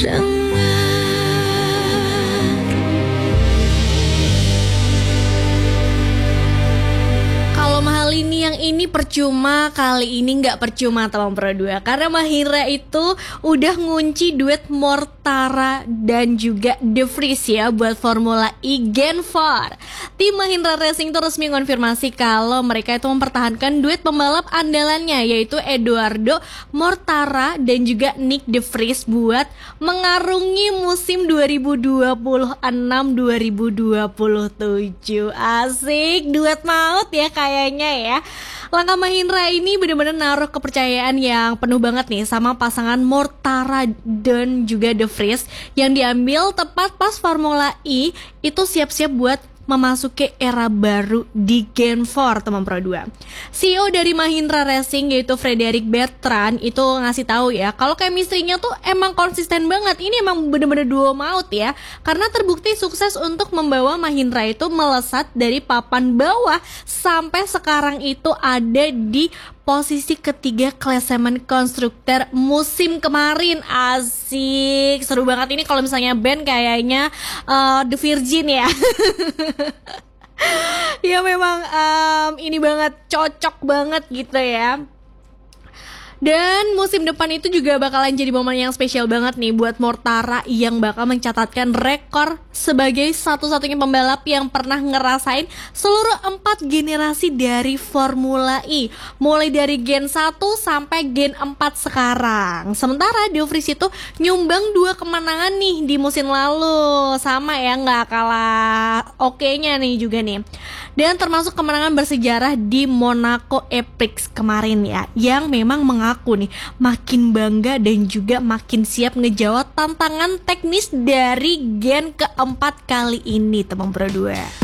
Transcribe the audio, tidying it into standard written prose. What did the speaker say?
Yang ini percuma, kali ini nggak percuma teman Pro 2, karena Mahindra itu udah ngunci duet Mortara dan juga De Vries ya buat Formula E Gen 4. Tim Mahindra Racing itu resmi konfirmasi kalau mereka itu mempertahankan duet pembalap andalannya, yaitu Eduardo Mortara dan juga Nick De Vries buat mengarungi musim 2026-2027. Asik, duet maut ya kayaknya ya. Langkah Mahindra ini benar-benar naruh kepercayaan yang penuh banget nih sama pasangan Mortara dan juga De Vries yang diambil tepat pas Formula E itu siap-siap buat memasuki era baru di Gen 4 teman Pro 2. CEO dari Mahindra Racing yaitu Frederick Bertrand itu ngasih tahu ya kalau chemistry-nya tuh emang konsisten banget. Ini emang bener-bener duo maut ya, karena terbukti sukses untuk membawa Mahindra itu melesat dari papan bawah sampai sekarang itu ada di posisi ketiga klasemen konstruktor musim kemarin. Asik, seru banget ini kalau misalnya band kayaknya The Virgin ya. Ya memang ini banget, cocok banget gitu ya. Dan musim depan itu juga bakalan jadi momen yang spesial banget nih buat Mortara yang bakal mencatatkan rekor sebagai satu-satunya pembalap yang pernah ngerasain seluruh 4 generasi dari Formula E, mulai dari Gen 1 sampai Gen 4 sekarang. Sementara De Vries itu nyumbang 2 kemenangan nih di musim lalu, sama ya, nggak kalah oke-nya nih juga nih. Dan termasuk kemenangan bersejarah di Monaco E-Prix kemarin ya, yang memang mengaku nih makin bangga dan juga makin siap ngejawab tantangan teknis dari gen keempat kali ini teman Pro 2.